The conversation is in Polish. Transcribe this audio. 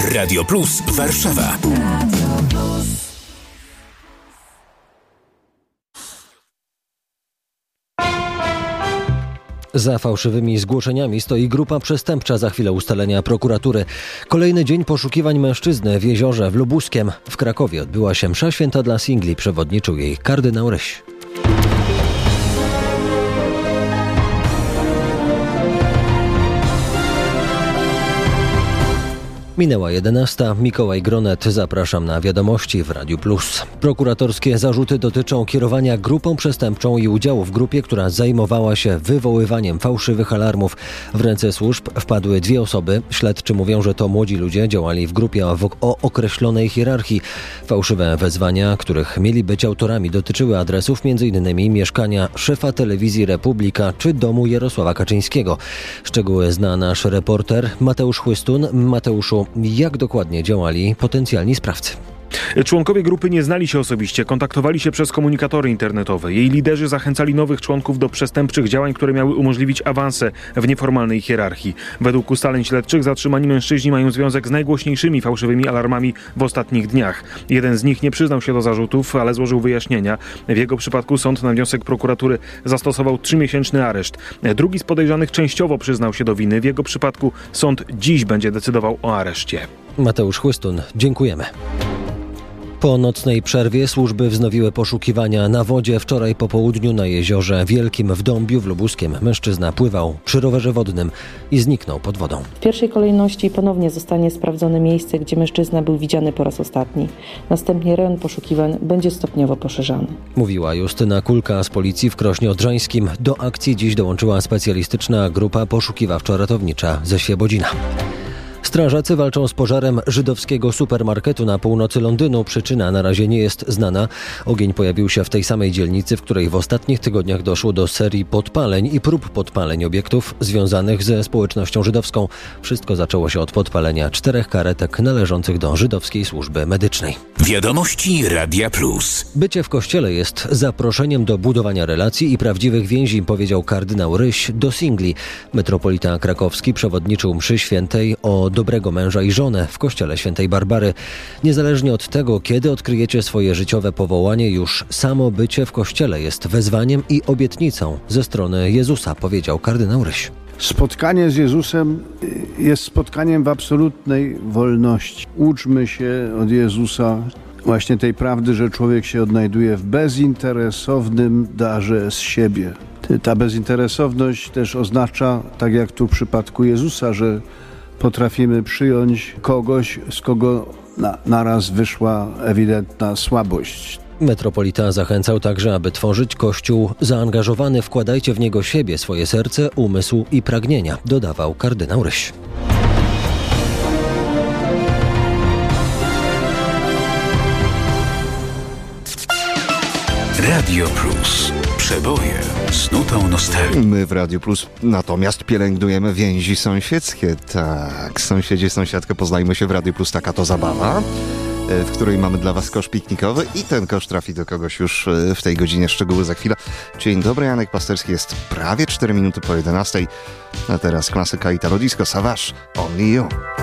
Radio Plus Warszawa. Za fałszywymi zgłoszeniami stoi grupa przestępcza. Za chwilę ustalenia prokuratury. Kolejny dzień poszukiwań mężczyzny w jeziorze w Lubuskiem. W Krakowie odbyła się msza święta dla singli. Przewodniczył jej kardynał Ryś. Minęła 11. Mikołaj Gronet. Zapraszam na wiadomości w Radiu Plus. Prokuratorskie zarzuty dotyczą kierowania grupą przestępczą i udziału w grupie, która zajmowała się wywoływaniem fałszywych alarmów. W ręce służb wpadły 2 osoby. Śledczy mówią, że to młodzi ludzie działali w grupie o określonej hierarchii. Fałszywe wezwania, których mieli być autorami, dotyczyły adresów m.in. mieszkania szefa telewizji Republika czy domu Jarosława Kaczyńskiego. Szczegóły zna nasz reporter Mateusz Chłystun. Mateuszu, jak dokładnie działali potencjalni sprawcy? Członkowie grupy nie znali się osobiście, kontaktowali się przez komunikatory internetowe. Jej liderzy zachęcali nowych członków do przestępczych działań, które miały umożliwić awanse w nieformalnej hierarchii. Według ustaleń śledczych zatrzymani mężczyźni mają związek z najgłośniejszymi fałszywymi alarmami w ostatnich dniach. Jeden z nich nie przyznał się do zarzutów, ale złożył wyjaśnienia. W jego przypadku sąd na wniosek prokuratury zastosował 3-miesięczny areszt. Drugi z podejrzanych częściowo przyznał się do winy. W jego przypadku sąd dziś będzie decydował o areszcie. Mateusz Chłystun, dziękujemy. Po nocnej przerwie służby wznowiły poszukiwania na wodzie. Wczoraj po południu na jeziorze Wielkim w Dąbiu w Lubuskiem mężczyzna pływał przy rowerze wodnym i zniknął pod wodą. W pierwszej kolejności ponownie zostanie sprawdzone miejsce, gdzie mężczyzna był widziany po raz ostatni. Następnie rejon poszukiwań będzie stopniowo poszerzany. Mówiła Justyna Kulka z policji w Krośnie Odrzańskim. Do akcji dziś dołączyła specjalistyczna grupa poszukiwawczo-ratownicza ze Świebodzina. Strażacy walczą z pożarem żydowskiego supermarketu na północy Londynu. Przyczyna na razie nie jest znana. Ogień pojawił się w tej samej dzielnicy, w której w ostatnich tygodniach doszło do serii podpaleń i prób podpaleń obiektów związanych ze społecznością żydowską. Wszystko zaczęło się od podpalenia 4 karetek należących do żydowskiej służby medycznej. Wiadomości Radia Plus. Bycie w kościele jest zaproszeniem do budowania relacji i prawdziwych więzi, powiedział kardynał Ryś do singli. Metropolita krakowski przewodniczył mszy świętej o dobrego męża i żonę w kościele świętej Barbary. Niezależnie od tego, kiedy odkryjecie swoje życiowe powołanie, już samo bycie w kościele jest wezwaniem i obietnicą ze strony Jezusa, powiedział kardynał Ryś. Spotkanie z Jezusem jest spotkaniem w absolutnej wolności. Uczmy się od Jezusa właśnie tej prawdy, że człowiek się odnajduje w bezinteresownym darze z siebie. Ta bezinteresowność też oznacza, tak jak tu w przypadku Jezusa, że potrafimy przyjąć kogoś, z kogo naraz wyszła ewidentna słabość. Metropolita zachęcał także, aby tworzyć kościół zaangażowany. Wkładajcie w niego siebie, swoje serce, umysł i pragnienia, dodawał kardynał Ryś. Radio Plus. Przeboje z nutą nostalgii. My w Radio Plus natomiast pielęgnujemy więzi sąsiedzkie. Tak, sąsiedzie, sąsiadkę, poznajmy się w Radio Plus. Taka to zabawa, w której mamy dla Was kosz piknikowy i ten kosz trafi do kogoś już w tej godzinie. Szczegóły za chwilę. Dzień dobry, Janek Pasterski, jest prawie 4 minuty po 11. A teraz klasyka Italo Disco, Savage, Only You.